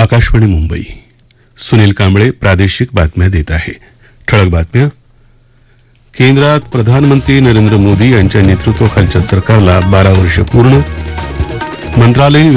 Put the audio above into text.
आकाशवाणी मुंबई. सुनील कांबळे प्रादेशिक बातम्या देत आहे. ठळक बातम्या. केंद्रात प्रधानमंत्री नरेंद्र मोदी यांच्या नेतृत्वाखालच्या सरकारला 12 वर्ष पूर्ण. मंत्रालयीन